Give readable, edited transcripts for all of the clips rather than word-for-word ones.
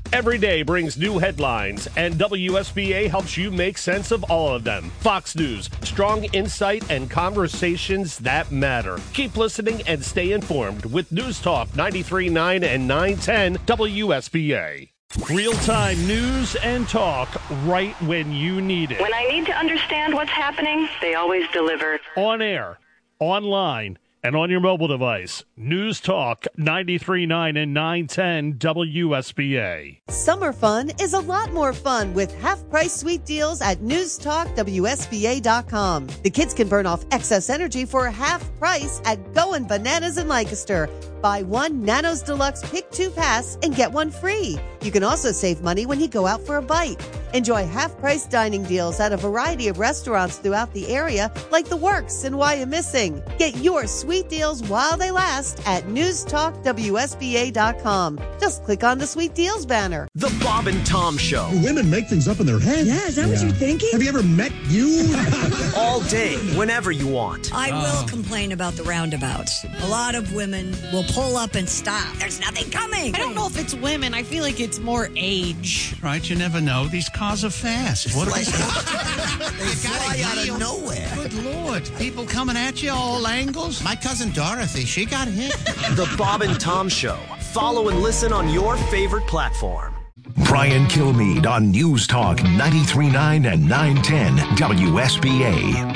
Every day brings new headlines, and WSBA helps you make sense of all of them. Fox News, strong insight and conversations that matter. Keep listening and stay informed with News Talk 93.9 and 910 WSBA. Real-time news and talk right when you need it. When I need to understand what's happening, they always deliver. On air, online, and on your mobile device. News Talk 93.9 and 910 WSBA. Summer fun is a lot more fun with half-price sweet deals at newstalkwsba.com. The kids can burn off excess energy for half price at Goin' Bananas in Lancaster. Buy one Nanos Deluxe Pick 2 pass and get one free. You can also save money when you go out for a bite. Enjoy half-price dining deals at a variety of restaurants throughout the area, like The Works and Why You Missing. Get your sweet deals while they last at newstalkwsba.com. Just click on the Sweet Deals banner. The Bob and Tom Show. Women make things up in their head. Yeah, is that what you're thinking? Have you ever met you? All day, whenever you want. I will complain about the roundabouts. A lot of women will pull up and stop. There's nothing coming. I don't know if it's women. I feel like it's more age. Right, you never know. These cars are fast. What They fly out of nowhere. Good Lord. People coming at you all angles. My cousin Dorothy, she got hit. The Bob and Tom Show. Follow and listen on your favorite platform. Brian Kilmeade on News Talk 93.9 and 910 WSBA.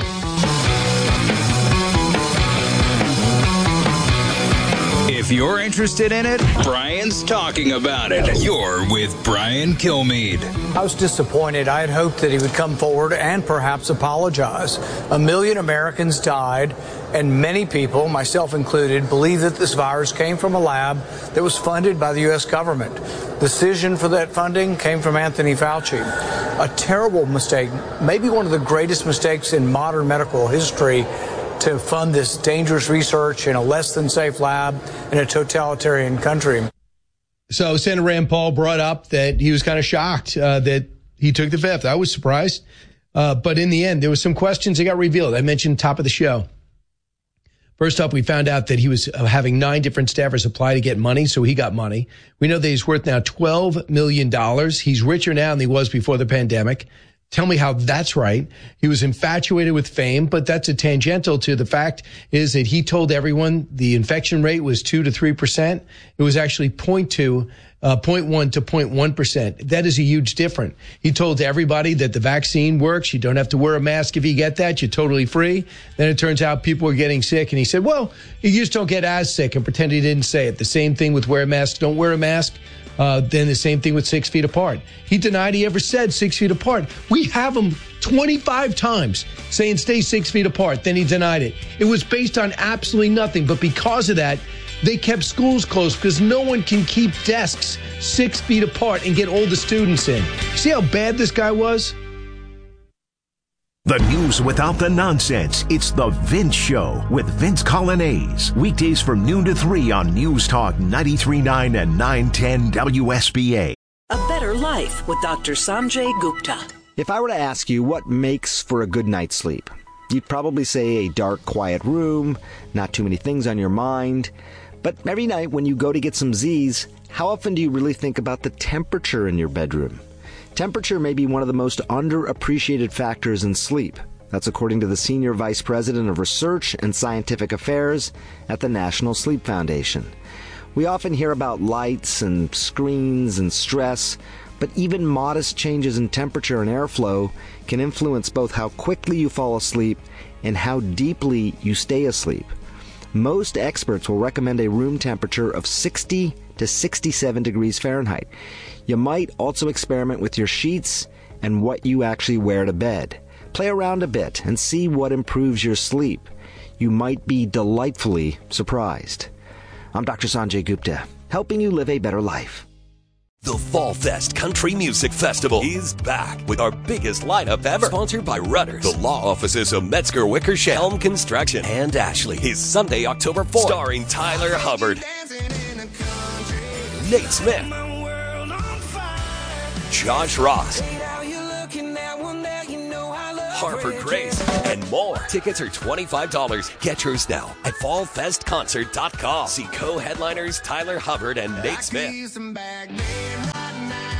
If you're interested in it, Brian's talking about it. You're with Brian Kilmeade. I was disappointed. I had hoped that he would come forward and perhaps apologize. 1 million Americans died, and many people, myself included, believe that this virus came from a lab that was funded by the U.S. government. The decision for that funding came from Anthony Fauci. A terrible mistake, maybe one of the greatest mistakes in modern medical history, to fund this dangerous research in a less than safe lab in a totalitarian country. So Senator Rand Paul brought up that he was kind of shocked that he took the fifth. I was surprised. But in the end, there were some questions that got revealed. I mentioned top of the show. First up, we found out that he was having 9 different staffers apply to get money, so he got money. We know that he's worth now $12 million. He's richer now than he was before the pandemic. Tell me how that's right. He was infatuated with fame, but that's a tangential to the fact is that he told everyone the infection rate was 2 to 3%. It was actually 0.1 to 0.1%. That is a huge difference. He told everybody that the vaccine works. You don't have to wear a mask if you get that. You're totally free. Then it turns out people are getting sick. And he said, well, you just don't get as sick, and pretend he didn't say it. The same thing with wear a mask, don't wear a mask. Then the same thing with 6 feet apart. He denied he ever said 6 feet apart. We have him 25 times saying stay 6 feet apart. Then he denied it. It was based on absolutely nothing. But because of that, they kept schools closed because no one can keep desks 6 feet apart and get all the students in. See how bad this guy was? The news without the nonsense. It's The Vince Show with Vince Colonnese. Weekdays from noon to 3 on News Talk 93.9 and 910 WSBA. A better life with Dr. Sanjay Gupta. If I were to ask you what makes for a good night's sleep, you'd probably say a dark, quiet room, not too many things on your mind. But every night when you go to get some Z's, how often do you really think about the temperature in your bedroom? Temperature may be one of the most underappreciated factors in sleep. That's according to the Senior Vice President of Research and Scientific Affairs at the National Sleep Foundation. We often hear about lights and screens and stress, but even modest changes in temperature and airflow can influence both how quickly you fall asleep and how deeply you stay asleep. Most experts will recommend a room temperature of 60 to 67 degrees Fahrenheit. You might also experiment with your sheets and what you actually wear to bed. Play around a bit and see what improves your sleep. You might be delightfully surprised. I'm Dr. Sanjay Gupta, helping you live a better life. The Fall Fest Country Music Festival is back with our biggest lineup ever. Sponsored by Rudders, the law offices of Metzger Wickersham, Helm Construction, and Ashley. Is Sunday, October 4th. Starring Tyler Hubbard, Nate Smith, Josh Ross, Harper Grace, and more. Tickets are $25. Get yours now at fallfestconcert.com. See co-headliners Tyler Hubbard and Nate Smith.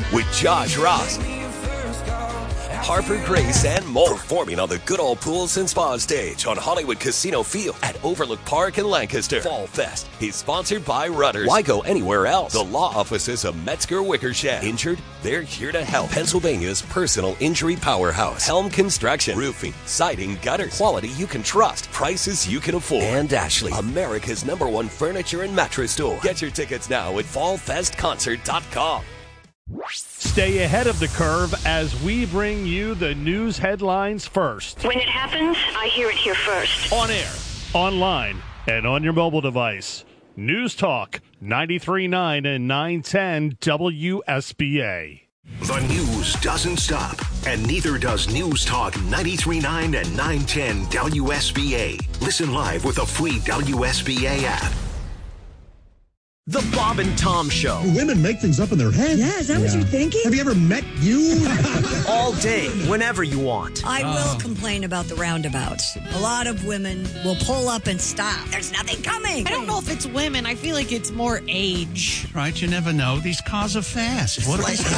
with Josh Ross, Harper Grace, and more, performing on the Good Old Pools and Spa stage on Hollywood Casino Field at Overlook Park in Lancaster. Fall Fest is sponsored by Rudders. Why go anywhere else? The law offices of Metzger Wickersham. Injured? They're here to help. Pennsylvania's personal injury powerhouse. Helm Construction. Roofing, siding, gutters. Quality you can trust. Prices you can afford. And Ashley, America's #1 furniture and mattress store. Get your tickets now at fallfestconcert.com. Stay ahead of the curve as we bring you the news headlines first. When it happens, I hear it here first. On air, online, and on your mobile device. News Talk 93.9 and 910 WSBA. The news doesn't stop, and neither does News Talk 93.9 and 910 WSBA. Listen live with a free WSBA app. The Bob and Tom Show. Women make things up in their head. Yeah, is that what you're thinking? Have you ever met you? All day, whenever you want. I will complain about the roundabouts. A lot of women will pull up and stop. There's nothing coming. I don't know if it's women. I feel like it's more age. Right, you never know. These cars are fast. What are they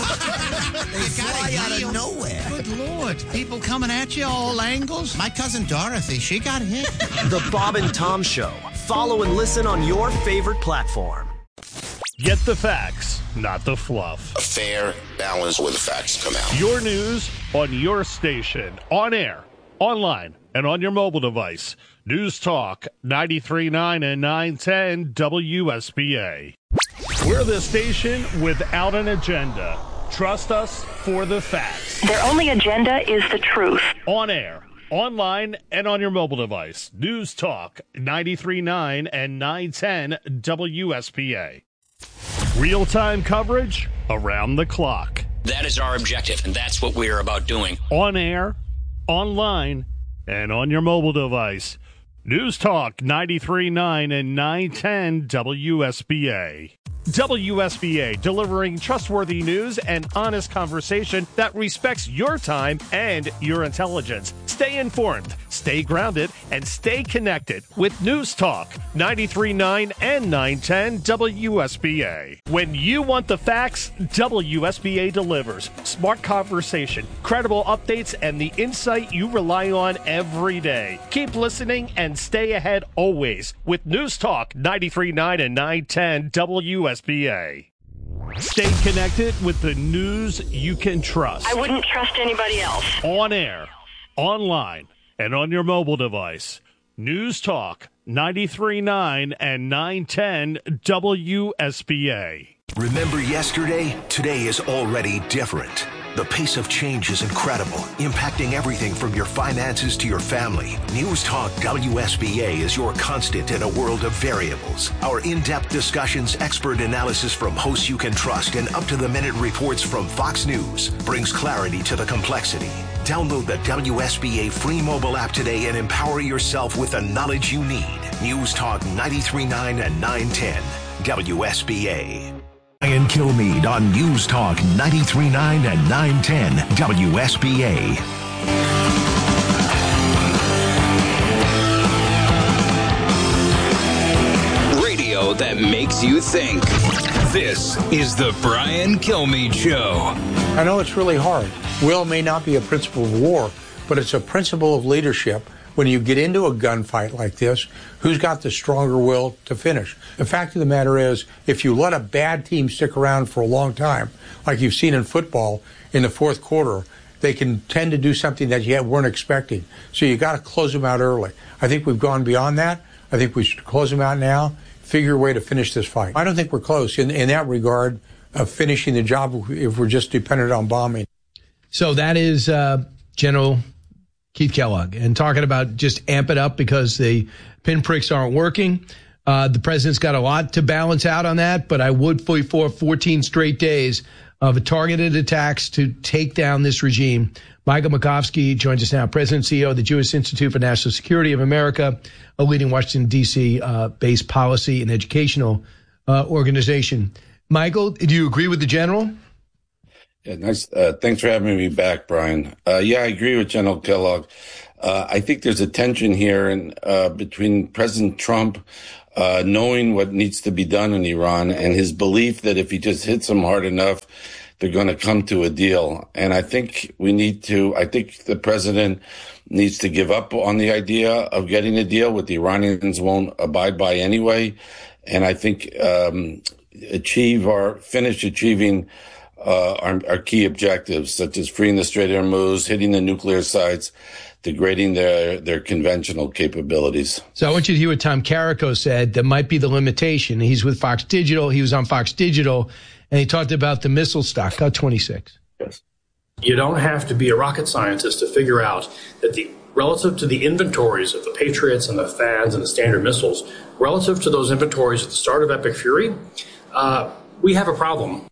fly out of nowhere. Good Lord. People coming at you all angles. My cousin Dorothy, she got hit. The Bob and Tom Show. Follow and listen on your favorite platform. Get the facts, not the fluff. A fair balance where the facts come out. Your news on your station, on air, online, and on your mobile device. News Talk 93.9 and 910 WSBA. We're the station without an agenda. Trust us for the facts. Their only agenda is the truth. On air, online, and on your mobile device. News Talk 93.9 and 910 WSBA. Real-time coverage around the clock. That is our objective, and that's what we're about doing. On air, online, and on your mobile device. News Talk 93.9 and 910 WSBA. WSBA, delivering trustworthy news and honest conversation that respects your time and your intelligence. Stay informed, stay grounded, and stay connected with News Talk 93.9 and 910 WSBA. When you want the facts, WSBA delivers. Smart conversation, credible updates, and the insight you rely on every day. Keep listening and stay ahead always with News Talk 93.9 and 910 WSBA. Stay connected with the news you can trust. I wouldn't trust anybody else. On air, online, and on your mobile device. News Talk 93.9 and 910 WSBA. Remember yesterday? Today is already different. The pace of change is incredible, impacting everything from your finances to your family. News Talk WSBA is your constant in a world of variables. Our in-depth discussions, expert analysis from hosts you can trust, and up-to-the-minute reports from Fox News brings clarity to the complexity. Download the WSBA free mobile app today and empower yourself with the knowledge you need. News Talk 93.9 and 910 WSBA. Brian Kilmeade on News Talk 93.9 and 910 WSBA. Radio that makes you think. This is the Brian Kilmeade Show. I know it's really hard. Will may not be a principle of war, but it's a principle of leadership. When you get into a gunfight like this, who's got the stronger will to finish? The fact of the matter is, if you let a bad team stick around for a long time, like you've seen in football in the fourth quarter, they can tend to do something that you weren't expecting. So you got to close them out early. I think we've gone beyond that. I think we should close them out now, figure a way to finish this fight. I don't think we're close in that regard of finishing the job if we're just dependent on bombing. So that is General Keith Kellogg, and talking about just amp it up because the pinpricks aren't working. The president's got a lot to balance out on that, but I would fully for 14 straight days of targeted attacks to take down this regime. Michael Makovsky joins us now, President and CEO of the Jewish Institute for National Security of America, a leading Washington, D.C. Based policy and educational organization. Michael, do you agree with the general? Yeah, nice. Thanks for having me back, Brian. Yeah, I agree with General Kellogg. I think there's a tension here between President Trump knowing what needs to be done in Iran and his belief that if he just hits them hard enough, they're going to come to a deal. And I think I think the president needs to give up on the idea of getting a deal, what the Iranians won't abide by anyway. And I think finish achieving our key objectives, such as freeing the Strait of Hormuz, hitting the nuclear sites, degrading their conventional capabilities. So I want you to hear what Tom Carrico said that might be the limitation. He's with Fox Digital. He was on Fox Digital, and he talked about the missile stock. Cut 26. Yes. You don't have to be a rocket scientist to figure out that relative to the inventories of the Patriots and the THAADs and the Standard missiles, relative to those inventories at the start of Epic Fury, we have a problem.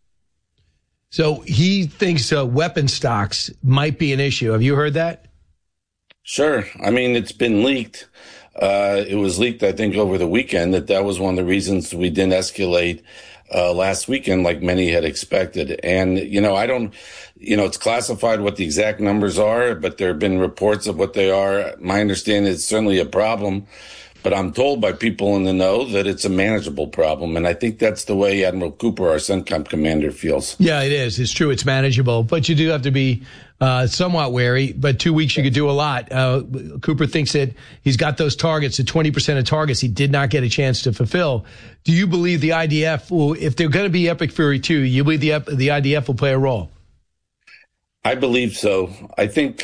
So he thinks weapon stocks might be an issue. Have you heard that? Sure. I mean, it's been leaked. It was leaked, I think, over the weekend that was one of the reasons we didn't escalate last weekend like many had expected. And, it's classified what the exact numbers are, but there have been reports of what they are. My understanding is certainly a problem, but I'm told by people in the know that it's a manageable problem. And I think that's the way Admiral Cooper, our CENTCOM commander, feels. Yeah, it is. It's true. It's manageable, but you do have to be somewhat wary. But 2 weeks, you could do a lot. Cooper thinks that he's got those targets, the 20% of targets he did not get a chance to fulfill. Do you believe the IDF will, if they're going to be Epic Fury 2, you believe the IDF will play a role? I believe so. I think,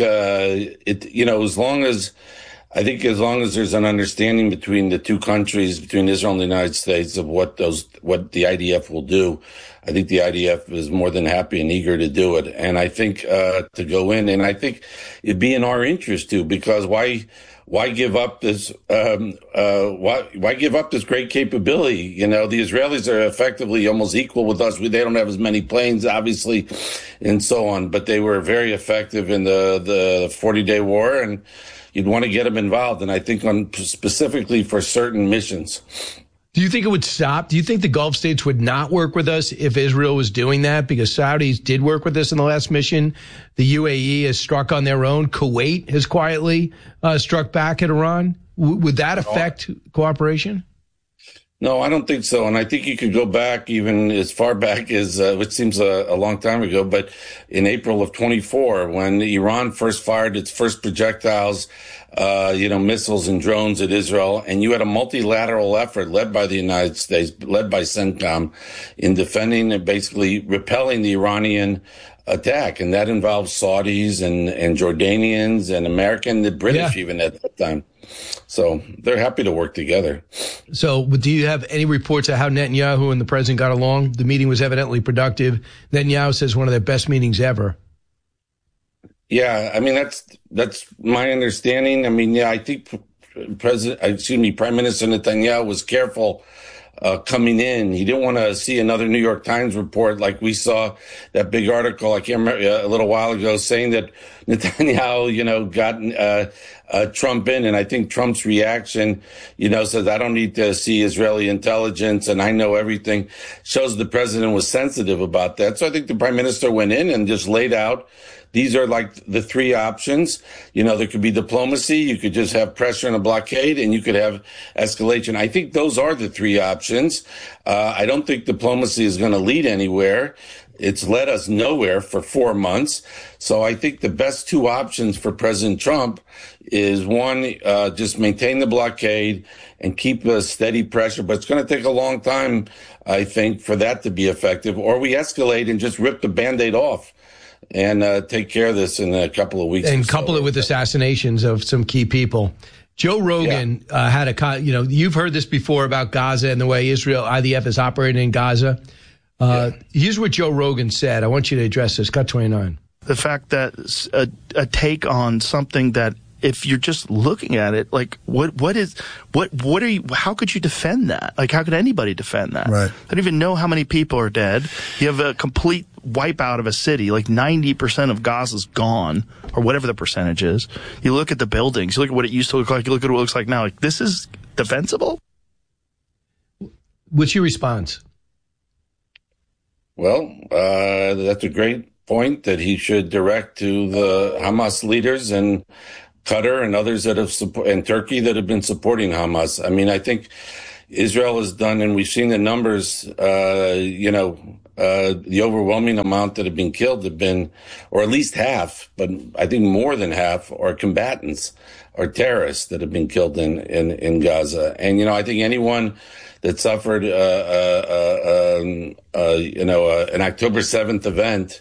as long as there's an understanding between the two countries, between Israel and the United States, of what the IDF will do, I think the IDF is more than happy and eager to do it. And I think to go in, and I think it'd be in our interest too, because why give up this? Why give up this great capability? The Israelis are effectively almost equal with us. They don't have as many planes, obviously, and so on. But they were very effective in the 40-day war, and you'd want to get them involved. And I think specifically for certain missions. Do you think it would stop? Do you think the Gulf states would not work with us if Israel was doing that? Because Saudis did work with us in the last mission. The UAE has struck on their own. Kuwait has quietly struck back at Iran. Would that affect cooperation? No, I don't think so. And I think you could go back even as far back as, which seems a long time ago, but in April of 24, when Iran first fired its first projectiles, missiles and drones at Israel, and you had a multilateral effort led by the United States, led by CENTCOM, in defending and basically repelling the Iranian attack. And that involves Saudis and Jordanians and the British even at that time. So they're happy to work together. So do you have any reports of how Netanyahu and the president got along? The meeting was evidently productive. Netanyahu says one of their best meetings ever. Yeah, I mean, that's my understanding. I mean, I think Prime Minister Netanyahu was careful coming in. He didn't want to see another New York Times report like we saw that big article, I can't remember, a little while ago, saying that Netanyahu, got Trump in. And I think Trump's reaction, says, I don't need to see Israeli intelligence and I know everything, shows the president was sensitive about that. So I think the prime minister went in and just laid out, these are like the three options. There could be diplomacy. You could just have pressure and a blockade, and you could have escalation. I think those are the three options. I don't think diplomacy is going to lead anywhere. It's led us nowhere for 4 months. So I think the best two options for President Trump is one, just maintain the blockade and keep a steady pressure. But it's going to take a long time, I think, for that to be effective. Or we escalate and just rip the Band-Aid off and take care of this in a couple of weeks. And couple it with assassinations of some key people. Joe Rogan had you've heard this before about Gaza and the way IDF is operating in Gaza. Here's what Joe Rogan said. I want you to address this. Cut 29. The fact that a take on something that, if you're just looking at it, like what are you, how could you defend that? Like, how could anybody defend that? Right. I don't even know how many people are dead. You have a complete wipeout of a city. Like 90% of Gaza's gone, or whatever the percentage is. You look at the buildings, you look at what it used to look like, you look at what it looks like now. Like, this is defensible? What's your response? Well, that's a great point that he should direct to the Hamas leaders and Qatar and others that have and Turkey that have been supporting Hamas. I mean, I think Israel has done, and we've seen the numbers, the overwhelming amount that have been killed have been, or at least half, but I think more than half, are combatants or terrorists that have been killed in Gaza. And, I think anyone that suffered, an October 7th event,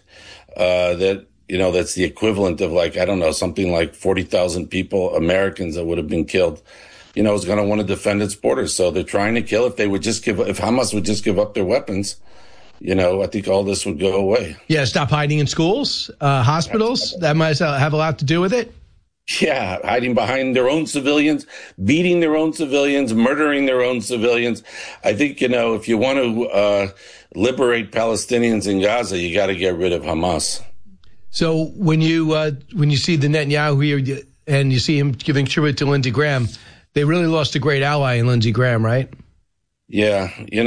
that's the equivalent of something like 40,000 people, Americans, that would have been killed, is going to want to defend its borders. So they're trying to kill. If Hamas would just give up their weapons, I think all this would go away. Yeah, stop hiding in schools, hospitals. That might have a lot to do with it. Yeah, hiding behind their own civilians, beating their own civilians, murdering their own civilians. I think, if you want to liberate Palestinians in Gaza, you got to get rid of Hamas. So when you see the Netanyahu here and you see him giving tribute to Lindsey Graham, they really lost a great ally in Lindsey Graham, right? Yeah,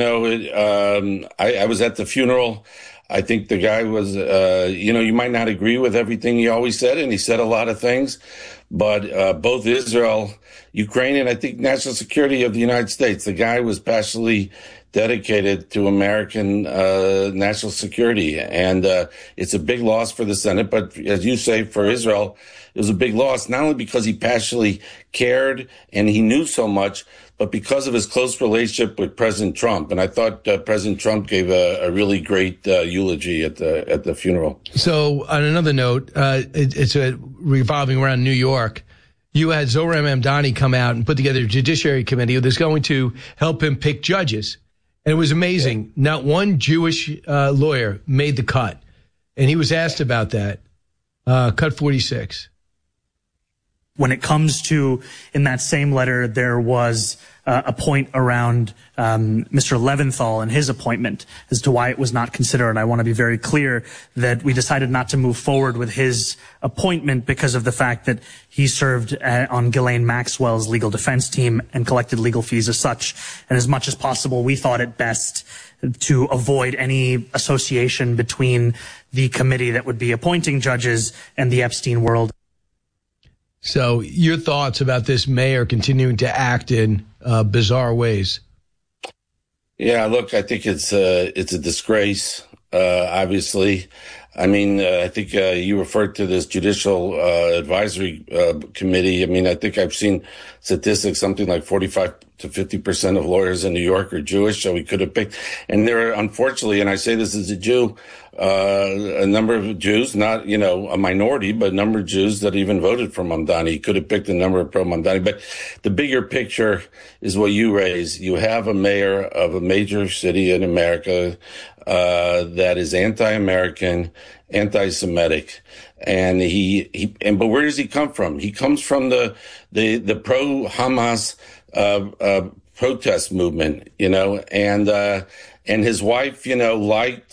I was at the funeral. I think the guy was, you might not agree with everything he always said, and he said a lot of things, but both Israel, Ukraine, and I think national security of the United States, the guy was passionately dedicated to American national security. And it's a big loss for the Senate, but as you say, for Israel, it was a big loss, not only because he passionately cared and he knew so much, but because of his close relationship with President Trump. And I thought President Trump gave a really great eulogy at the funeral. So on another note, it's revolving around New York. You had Zohran Mamdani come out and put together a judiciary committee that's going to help him pick judges. And it was amazing. Yeah. Not one Jewish lawyer made the cut. And he was asked about that. Cut 46. When it comes to, in that same letter, there was a point around Mr. Leventhal and his appointment as to why it was not considered. I want to be very clear that we decided not to move forward with his appointment because of the fact that he served on Ghislaine Maxwell's legal defense team and collected legal fees as such. And as much as possible, we thought it best to avoid any association between the committee that would be appointing judges and the Epstein world. So your thoughts about this mayor continuing to act in bizarre ways? Yeah, look, I think it's a disgrace, obviously. I mean, I think you referred to this judicial advisory committee. I mean, I think I've seen statistics, something like 45 to 50% of lawyers in New York are Jewish, so we could have picked. And there are, unfortunately, and I say this as a Jew, a number of Jews, not, a minority, but a number of Jews that even voted for Mamdani. He could have picked a number of pro-Mamdani. But the bigger picture is what you raise. You have a mayor of a major city in America that is anti-American, anti-Semitic. And but where does he come from? He comes from the pro-Hamas protest movement, and his wife, liked,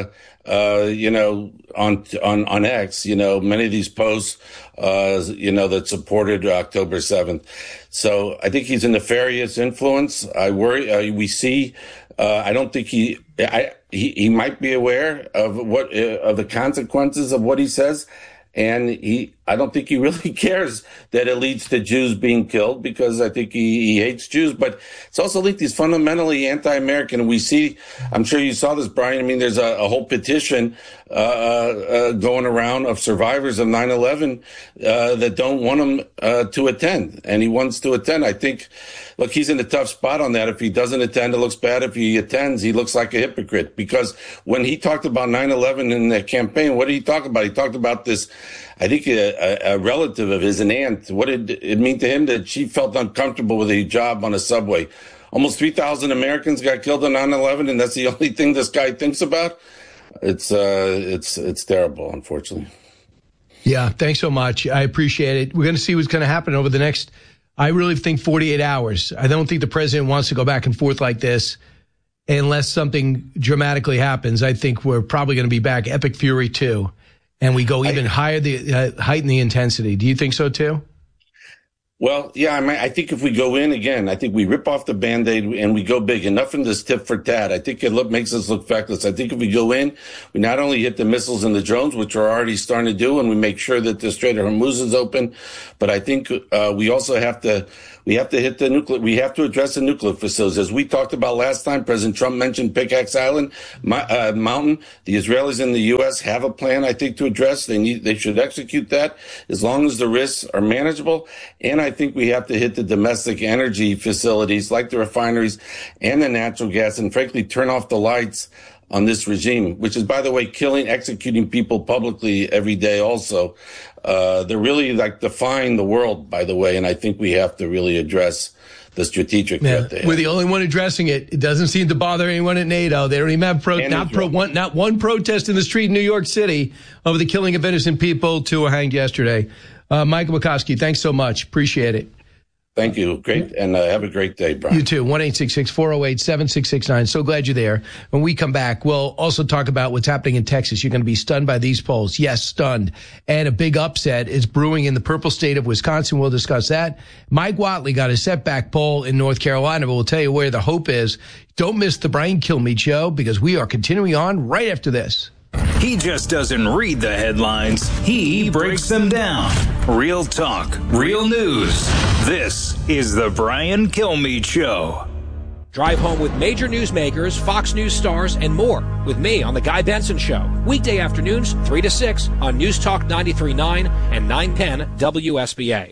on X, many of these posts, that supported October 7th. So I think he's a nefarious influence. I worry, we see, I don't think he might be aware of of the consequences of what he says. And I don't think he really cares that it leads to Jews being killed, because I think he hates Jews, but it's also linked. He's fundamentally anti-American. And we see, I'm sure you saw this, Brian. I mean, there's a whole petition going around of survivors of 9/11 that don't want him to attend, and he wants to attend. I think, look, he's in a tough spot on that. If he doesn't attend, it looks bad. If he attends, he looks like a hypocrite, because when he talked about 9/11 in the campaign, what did he talk about? He talked about this, I think a relative of his, an aunt. What did it mean to him that she felt uncomfortable with a hijab on a subway? Almost 3,000 Americans got killed on 9/11, and that's the only thing this guy thinks about. It's terrible, unfortunately. Yeah, thanks so much. I appreciate it. We're going to see what's going to happen over the next, I really think, 48 hours. I don't think the president wants to go back and forth like this unless something dramatically happens. I think we're probably going to be back Epic Fury 2, and we go even higher, heighten the intensity. Do you think so too? Well, yeah, I think if we go in again, I think we rip off the Band-Aid and we go big. Enough in this tit for tat. I think it makes us look feckless. I think if we go in, we not only hit the missiles and the drones, which we're already starting to do, and we make sure that the Strait of Hormuz is open, but I think we also have to We have to hit the nuclear. We have to address the nuclear facilities. As we talked about last time, President Trump mentioned Pickaxe Island mountain. The Israelis in the U.S. have a plan, I think, to address. They should execute that as long as the risks are manageable. And I think we have to hit the domestic energy facilities like the refineries and the natural gas, and frankly, turn off the lights on this regime, which is, by the way, executing people publicly every day also. They're really defying the world, by the way, and I think we have to really address the strategic threat they have. We're the only one addressing it. It doesn't seem to bother anyone at NATO. They don't even have not one protest in the street in New York City over the killing of innocent people. 2 were hanged yesterday. Michael McCoskey, thanks so much. Appreciate it. Thank you. Great. And have a great day, Brian. You too. 1-866-408-7669. So glad you're there. When we come back, we'll also talk about what's happening in Texas. You're going to be stunned by these polls. Yes, stunned. And a big upset is brewing in the purple state of Wisconsin. We'll discuss that. Mike Whatley got a setback poll in North Carolina, but we'll tell you where the hope is. Don't miss the Brian Kilmeade Show, because we are continuing on right after this. He just doesn't read the headlines. He breaks them down. Real talk, real news. This is the Brian Kilmeade Show. Drive home with major newsmakers, Fox News stars, and more with me on The Guy Benson Show. Weekday afternoons, 3 to 6 on News Talk 93.9 and 910 WSBA.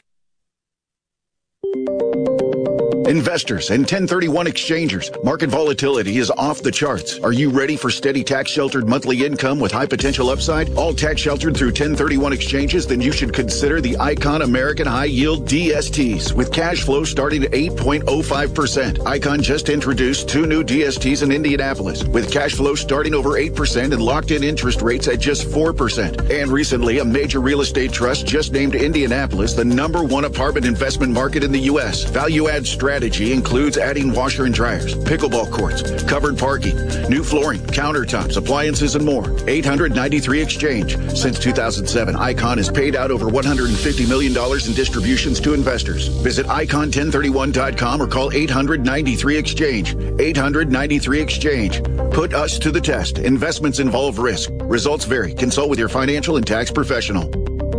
Investors and 1031 exchangers, market volatility is off the charts. Are you ready for steady tax-sheltered monthly income with high potential upside? All tax-sheltered through 1031 exchanges? Then you should consider the Icon American High Yield DSTs with cash flow starting at 8.05%. Icon just introduced 2 new DSTs in Indianapolis with cash flow starting over 8% and locked-in interest rates at just 4%. And recently, a major real estate trust just named Indianapolis the #1 apartment investment market in the U.S. Value-add strategy includes adding washer and dryers, pickleball courts, covered parking, new flooring, countertops, appliances, and more. 893 Exchange. Since 2007, Icon has paid out over $150 million in distributions to investors. Visit icon1031.com or call 893-EXCHANGE. 893-EXCHANGE. Put us to the test. Investments involve risk. Results vary. Consult with your financial and tax professional.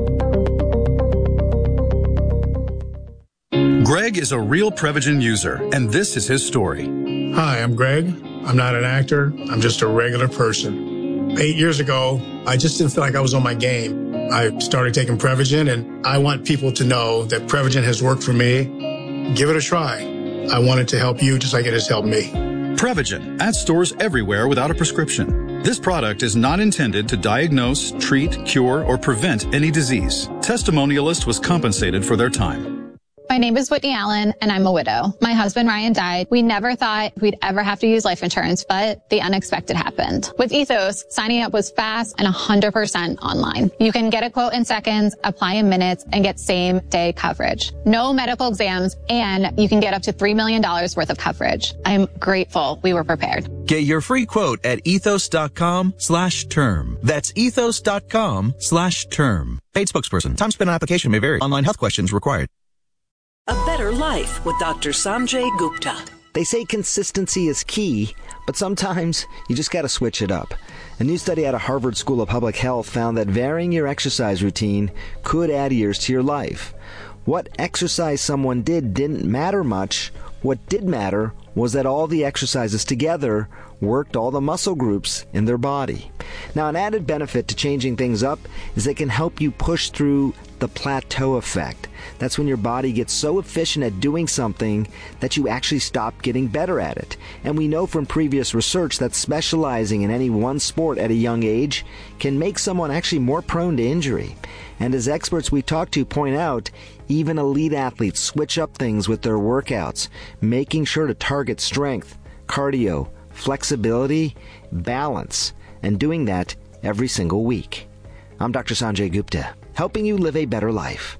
Greg is a real Prevagen user, and this is his story. Hi, I'm Greg. I'm not an actor. I'm just a regular person. 8 years ago, I just didn't feel like I was on my game. I started taking Prevagen, and I want people to know that Prevagen has worked for me. Give it a try. I want it to help you just like it has helped me. Prevagen, at stores everywhere without a prescription. This product is not intended to diagnose, treat, cure, or prevent any disease. Testimonialist was compensated for their time. My name is Whitney Allen, and I'm a widow. My husband, Ryan, died. We never thought we'd ever have to use life insurance, but the unexpected happened. With Ethos, signing up was fast and 100% online. You can get a quote in seconds, apply in minutes, and get same-day coverage. No medical exams, and you can get up to $3 million worth of coverage. I'm grateful we were prepared. Get your free quote at ethos.com/term. That's ethos.com/term. Paid spokesperson. Time spent on application may vary. Online health questions required. A Better Life with Dr. Sanjay Gupta. They say consistency is key, but sometimes you just got to switch it up. A new study out of Harvard School of Public Health found that varying your exercise routine could add years to your life. What exercise someone did didn't matter much. What did matter was that all the exercises together worked all the muscle groups in their body. Now, an added benefit to changing things up is it can help you push through the plateau effect. That's when your body gets so efficient at doing something that you actually stop getting better at it. And we know from previous research that specializing in any one sport at a young age can make someone actually more prone to injury. And as experts we talk to point out, even elite athletes switch up things with their workouts, making sure to target strength, cardio, flexibility, balance, and doing that every single week. I'm Dr. Sanjay Gupta, helping you live a better life.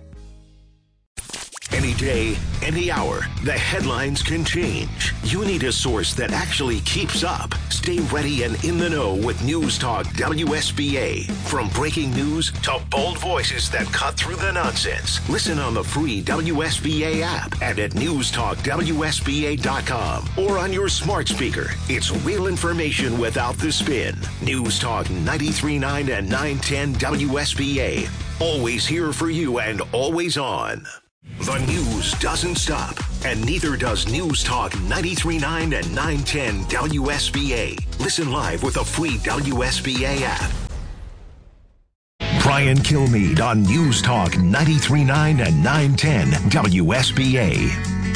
Any day, any hour, the headlines can change. You need a source that actually keeps up. Stay ready and in the know with News Talk WSBA. From breaking news to bold voices that cut through the nonsense. Listen on the free WSBA app and at newstalkwsba.com or on your smart speaker. It's real information without the spin. News Talk 93.9 and 910 WSBA. Always here for you and always on. The news doesn't stop, and neither does News Talk 93.9 and 910 WSBA. Listen live with the free WSBA app. Brian Kilmeade on News Talk 93.9 and 910 WSBA.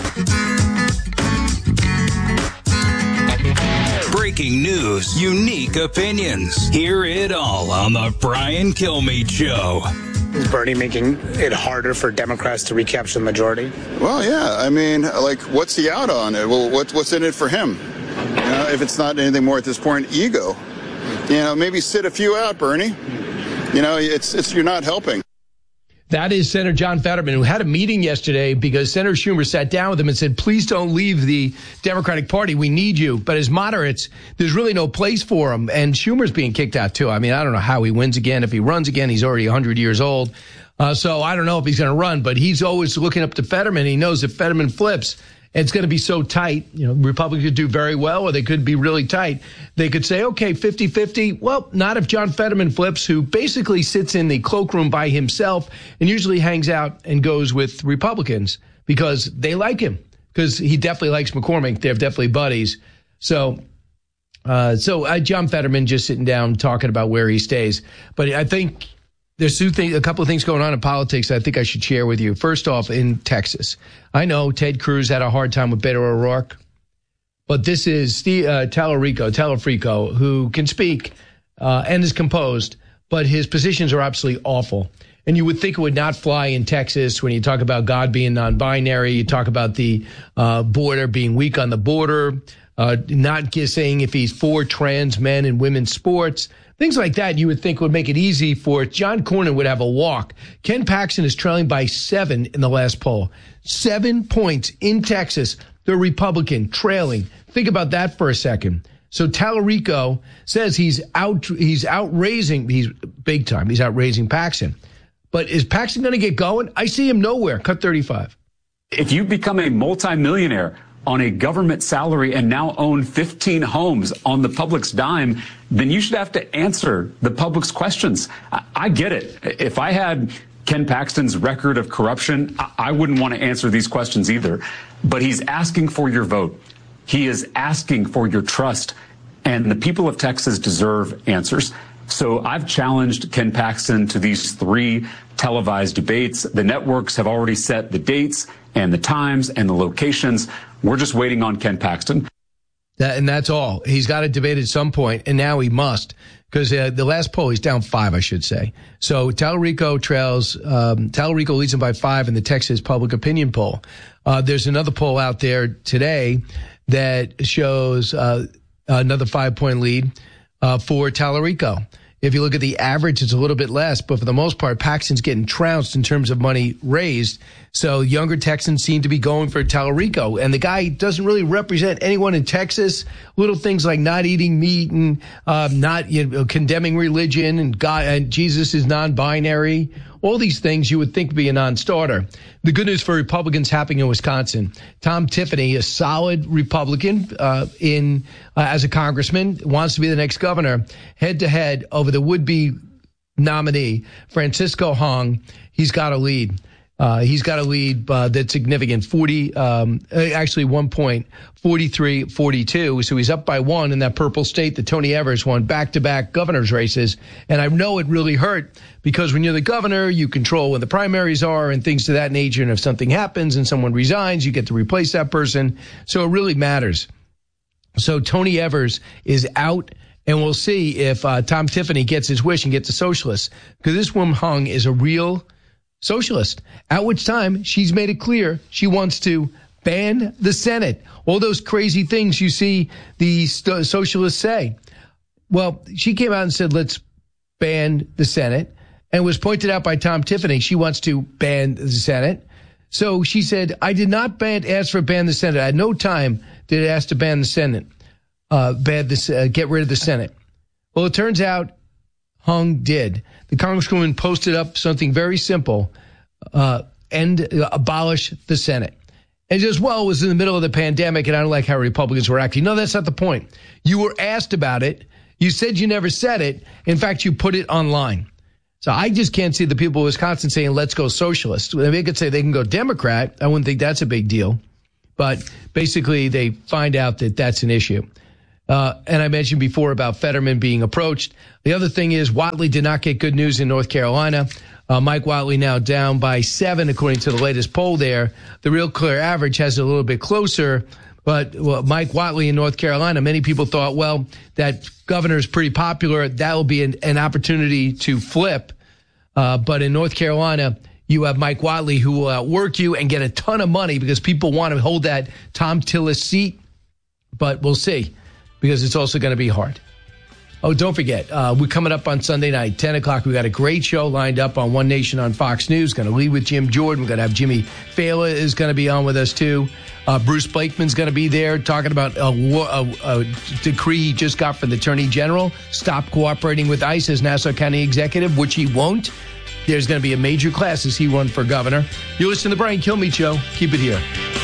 Breaking news, unique opinions. Hear it all on the Brian Kilmeade Show. Is Bernie making it harder for Democrats to recapture the majority? Well, yeah. I mean, like, what's the out on it? Well, what's in it for him? You know, if it's not anything more at this point, ego. You know, maybe sit a few out, Bernie. You know, it's you're not helping. That is Senator John Fetterman, who had a meeting yesterday because Senator Schumer sat down with him and said, please don't leave the Democratic Party. We need you. But as moderates, there's really no place for him. And Schumer's being kicked out, too. I mean, I don't know how he wins again. If he runs again, he's already 100 years old. So I don't know if he's going to run. But he's always looking up to Fetterman. He knows if Fetterman flips, it's going to be so tight. You know, Republicans could do very well, or they could be really tight. They could say, okay, 50-50. Well, not if John Fetterman flips, who basically sits in the cloakroom by himself and usually hangs out and goes with Republicans because they like him, because he definitely likes McCormick. They're definitely buddies. So John Fetterman just sitting down talking about where he stays. But I think there's a couple of things going on in politics I think I should share with you. First off, in Texas, I know Ted Cruz had a hard time with Beto O'Rourke, but this is Tallarico, who can speak and is composed, but his positions are absolutely awful. And you would think it would not fly in Texas when you talk about God being non-binary, you talk about the border being weak on the border, not saying if he's for trans men and women's sports. Things like that you would think would make it easy for John Cornyn would have a walk. Ken Paxton is trailing by 7 in the last poll. 7 points in Texas. The Republican trailing. Think about that for a second. So Tallarico says he's outraising Paxton. But is Paxton going to get going? I see him nowhere. Cut 35. If you become a multimillionaire on a government salary and now own 15 homes on the public's dime, then you should have to answer the public's questions. I get it. If I had Ken Paxton's record of corruption, I wouldn't want to answer these questions either. But he's asking for your vote. He is asking for your trust. And the people of Texas deserve answers. So I've challenged Ken Paxton to these 3 televised debates. The networks have already set the dates and the times and the locations. We're just waiting on Ken Paxton. And that's all. He's got to debate at some point, and now he must, because the last poll, he's down 5, I should say. So Tallarico leads him by 5 in the Texas Public Opinion poll. There's another poll out there today that shows another 5-point lead for Tallarico. If you look at the average, it's a little bit less, but for the most part, Paxton's getting trounced in terms of money raised. So younger Texans seem to be going for Tallarico, and the guy doesn't really represent anyone in Texas. Little things like not eating meat and not condemning religion, and God and Jesus is non-binary. All these things you would think would be a non-starter. The good news for Republicans happening in Wisconsin: Tom Tiffany, a solid Republican as a congressman, wants to be the next governor, head-to-head over the would-be nominee, Francisco Hong. He's got a lead. That's significant, 1 point, 43-42. So he's up by 1 in that purple state that Tony Evers won back-to-back governor's races. And I know it really hurt because when you're the governor, you control when the primaries are and things to that nature. And if something happens and someone resigns, you get to replace that person. So it really matters. So Tony Evers is out. And we'll see if Tom Tiffany gets his wish and gets a socialist, because this woman Hung is a real socialist, at which time she's made it clear she wants to ban the Senate. All those crazy things you see the socialists say. Well, she came out and said, let's ban the Senate. And it was pointed out by Tom Tiffany, she wants to ban the Senate. So she said, I did not ask for ban the Senate. At no time did I ask to ban the Senate, get rid of the Senate. Well, it turns out Hung did. The congresswoman posted up something very simple, abolish the Senate. And just, well, it was in the middle of the pandemic and I don't like how Republicans were acting. No, that's not the point. You were asked about it. You said you never said it. In fact, you put it online. So I just can't see the people of Wisconsin saying, let's go socialist. They could say they can go Democrat. I wouldn't think that's a big deal. But basically, they find out that that's an issue. And I mentioned before about Fetterman being approached. The other thing is Whatley did not get good news in North Carolina. Mike Whatley now down by 7, according to the latest poll there. The Real Clear average has it a little bit closer. But Mike Whatley in North Carolina, many people thought, well, that governor is pretty popular. That will be an opportunity to flip. But in North Carolina, you have Mike Whatley who will outwork you and get a ton of money because people want to hold that Tom Tillis seat. But we'll see, because it's also going to be hard. Oh, don't forget, we're coming up on Sunday night, 10 o'clock. We got a great show lined up on One Nation on Fox News. Going to lead with Jim Jordan. We're going to have Jimmy Fallon is going to be on with us, too. Bruce Blakeman's going to be there talking about a decree he just got from the Attorney General. Stop cooperating with ICE as Nassau County Executive, which he won't. There's going to be a major class as he run for governor. You listen to the Brian Kilmeade Show. Keep it here.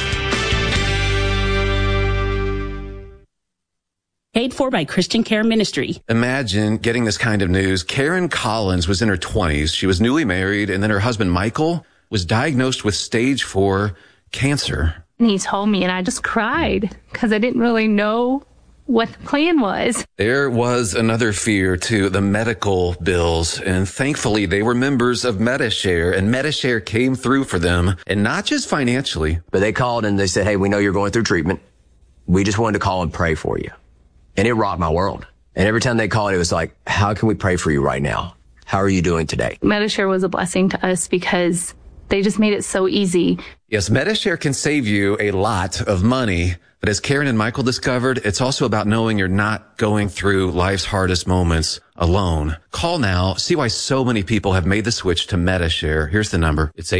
Paid for by Christian Care Ministry. Imagine getting this kind of news. Karen Collins was in her 20s. She was newly married, and then her husband, Michael, was diagnosed with stage 4 cancer. And he told me, and I just cried because I didn't really know what the plan was. There was another fear, too, the medical bills. And thankfully, they were members of Medi-Share, and Medi-Share came through for them, and not just financially. But they called and they said, hey, we know you're going through treatment. We just wanted to call and pray for you. And it rocked my world. And every time they called, it was like, how can we pray for you right now? How are you doing today? Medi-Share was a blessing to us because they just made it so easy. Yes, Medi-Share can save you a lot of money. But as Karen and Michael discovered, it's also about knowing you're not going through life's hardest moments alone. Call now. See why so many people have made the switch to Medi-Share. Here's the number. It's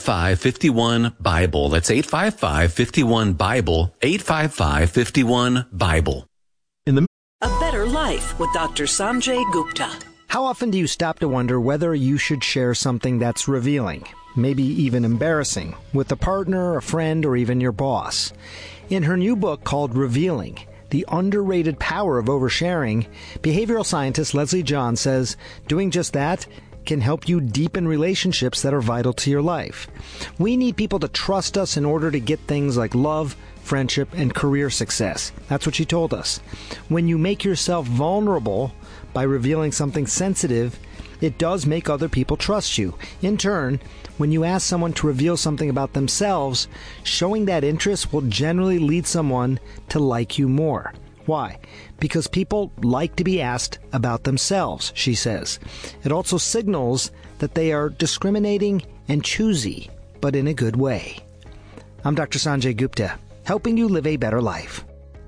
855-51-BIBLE. That's 855-51-BIBLE. 855-51-BIBLE. A Better Life with Dr. Sanjay Gupta. How often do you stop to wonder whether you should share something that's revealing, maybe even embarrassing, with a partner, a friend, or even your boss? In her new book called Revealing, The Underrated Power of Oversharing, behavioral scientist Leslie John says doing just that can help you deepen relationships that are vital to your life. We need people to trust us in order to get things like love, friendship, and career success. That's what she told us. When you make yourself vulnerable by revealing something sensitive, it does make other people trust you. In turn, when you ask someone to reveal something about themselves, showing that interest will generally lead someone to like you more. Why? Because people like to be asked about themselves, she says. It also signals that they are discriminating and choosy, but in a good way. I'm Dr. Sanjay Gupta, helping you live a better life.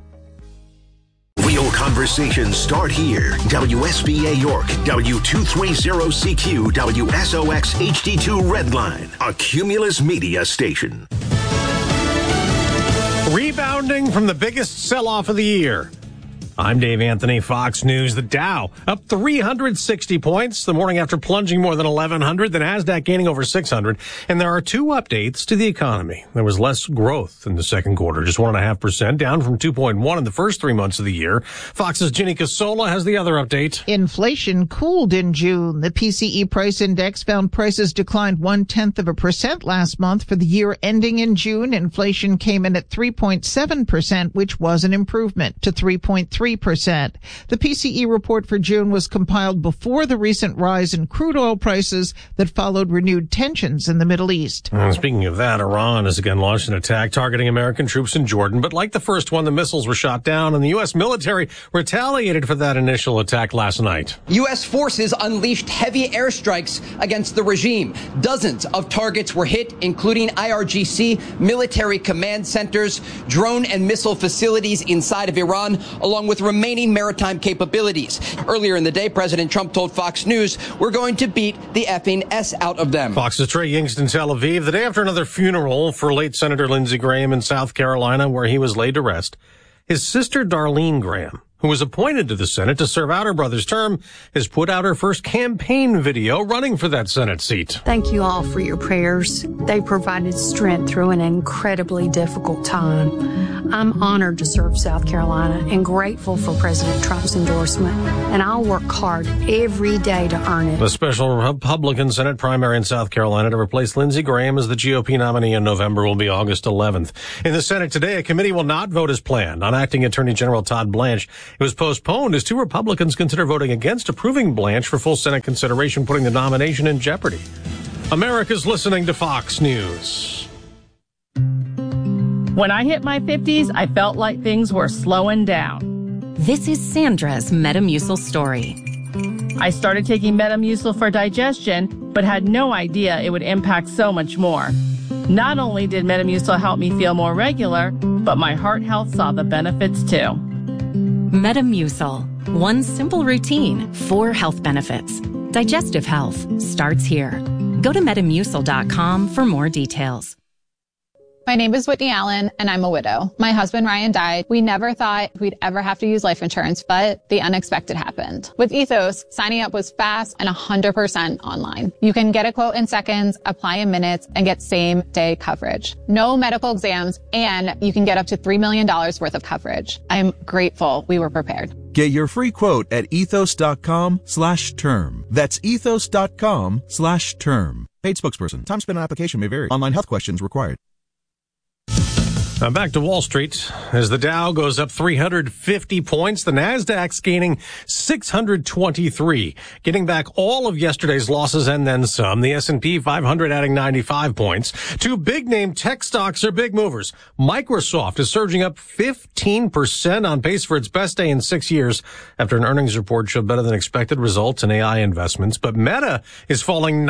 Real conversations start here. WSBA York, W230CQ, WSOX HD2 Redline, a Cumulus Media station. Rebounding from the biggest sell-off of the year. I'm Dave Anthony, Fox News. The Dow up 360 points the morning after plunging more than 1,100. The Nasdaq gaining over 600. And there are two updates to the economy. There was less growth in the second quarter, just 1.5%, down from 2.1 in the first 3 months of the year. Fox's Ginny Casola has the other update. Inflation cooled in June. The PCE price index found prices declined 0.1% last month. For the year ending in June, inflation came in at 3.7%, which was an improvement to 3.3%. The PCE report for June was compiled before the recent rise in crude oil prices that followed renewed tensions in the Middle East. Speaking of that, Iran has again launched an attack targeting American troops in Jordan. But like the first one, the missiles were shot down, and the U.S. military retaliated for that initial attack last night. U.S. forces unleashed heavy airstrikes against the regime. Dozens of targets were hit, including IRGC, military command centers, drone and missile facilities inside of Iran, along with remaining maritime capabilities. Earlier in the day, President Trump told Fox News, we're going to beat the effing S out of them. Fox's Trey Yingst in Tel Aviv, the day after another funeral for late Senator Lindsey Graham in South Carolina, where he was laid to rest. His sister, Darlene Graham, who was appointed to the Senate to serve out her brother's term, has put out her first campaign video running for that Senate seat. Thank you all for your prayers. They provided strength through an incredibly difficult time. I'm honored to serve South Carolina and grateful for President Trump's endorsement, and I'll work hard every day to earn it. The special Republican Senate primary in South Carolina to replace Lindsey Graham as the GOP nominee in November will be August 11th. In the Senate today, a committee will not vote as planned on acting Attorney General Todd Blanche. It was postponed as 2 Republicans consider voting against approving Blanche for full Senate consideration, putting the nomination in jeopardy. America's listening to Fox News. When I hit my 50s, I felt like things were slowing down. This is Sandra's Metamucil story. I started taking Metamucil for digestion, but had no idea it would impact so much more. Not only did Metamucil help me feel more regular, but my heart health saw the benefits too. Metamucil. One simple routine, 4 health benefits. Digestive health starts here. Go to Metamucil.com for more details. My name is Whitney Allen, and I'm a widow. My husband, Ryan, died. We never thought we'd ever have to use life insurance, but the unexpected happened. With Ethos, signing up was fast and 100% online. You can get a quote in seconds, apply in minutes, and get same-day coverage. No medical exams, and you can get up to $3 million worth of coverage. I'm grateful we were prepared. Get your free quote at ethos.com/term. That's ethos.com/term. Paid spokesperson. Time spent on application may vary. Online health questions required. Now back to Wall Street. As the Dow goes up 350 points, the Nasdaq's gaining 623, getting back all of yesterday's losses and then some. The S&P 500 adding 95 points. 2 big-name tech stocks are big movers. Microsoft is surging up 15% on pace for its best day in 6 years after an earnings report showed better than expected results in AI investments. But Meta is falling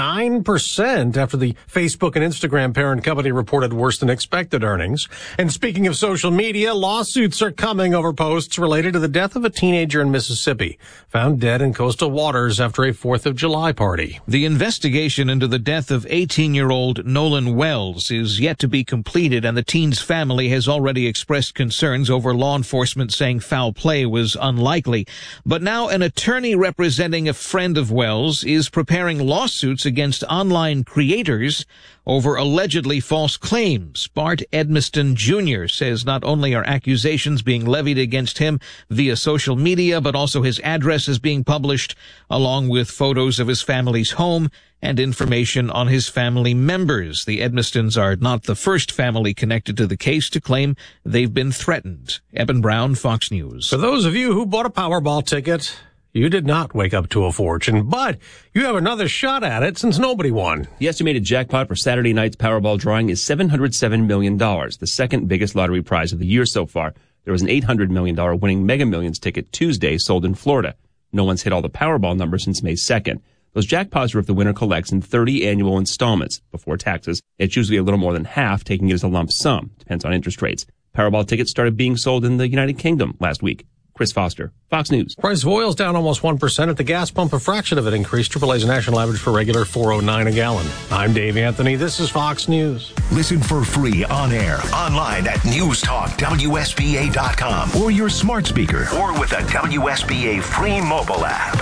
9% after the Facebook and Instagram parent company reported worse than expected earnings. And speaking of social media, lawsuits are coming over posts related to the death of a teenager in Mississippi, found dead in coastal waters after a 4th of July party. The investigation into the death of 18-year-old Nolan Wells is yet to be completed, and the teen's family has already expressed concerns over law enforcement saying foul play was unlikely. But now an attorney representing a friend of Wells is preparing lawsuits against online creators over allegedly false claims. Bart Edmiston Jr. says not only are accusations being levied against him via social media, but also his address is being published, along with photos of his family's home and information on his family members. The Edmistons are not the first family connected to the case to claim they've been threatened. Eben Brown, Fox News. For those of you who bought a Powerball ticket, you did not wake up to a fortune, but you have another shot at it since nobody won. The estimated jackpot for Saturday night's Powerball drawing is $707 million, the second biggest lottery prize of the year so far. There was an $800 million winning Mega Millions ticket Tuesday sold in Florida. No one's hit all the Powerball numbers since May 2nd. Those jackpots are if the winner collects in 30 annual installments before taxes. It's usually a little more than half, taking it as a lump sum. Depends on interest rates. Powerball tickets started being sold in the United Kingdom last week. Chris Foster, Fox News. Price of oil's down almost 1%. At the gas pump, a fraction of it increased. AAA's national average for regular $4.09 a gallon. I'm Dave Anthony. This is Fox News. Listen for free on air, online at newstalkwsba.com or your smart speaker or with the WSBA free mobile app.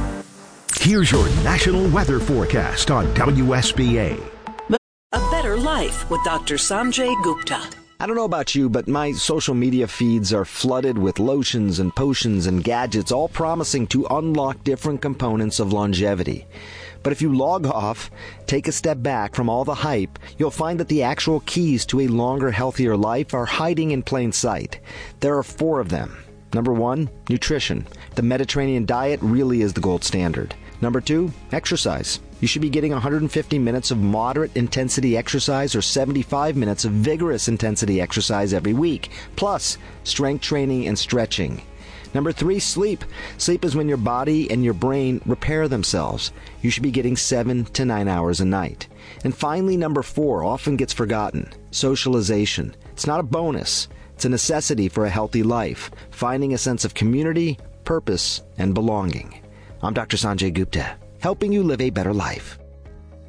Here's your national weather forecast on WSBA. A Better Life with Dr. Sanjay Gupta. I don't know about you, but my social media feeds are flooded with lotions and potions and gadgets, all promising to unlock different components of longevity. But if you log off, take a step back from all the hype, you'll find that the actual keys to a longer, healthier life are hiding in plain sight. There are 4 of them. Number 1, nutrition. The Mediterranean diet really is the gold standard. Number 2, exercise. You should be getting 150 minutes of moderate intensity exercise or 75 minutes of vigorous intensity exercise every week, plus strength training and stretching. Number 3, sleep. Sleep is when your body and your brain repair themselves. You should be getting 7 to 9 hours a night. And finally, number 4 often gets forgotten. Socialization. It's not a bonus. It's a necessity for a healthy life, finding a sense of community, purpose, and belonging. I'm Dr. Sanjay Gupta, helping you live a better life.